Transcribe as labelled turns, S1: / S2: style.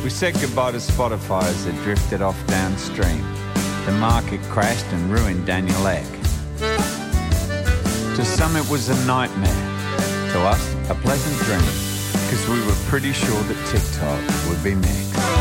S1: We said goodbye to Spotify as it drifted off downstream. The market crashed and ruined Daniel Ek. To some it was a nightmare. To us, a pleasant dream, because we were pretty sure that TikTok would be next.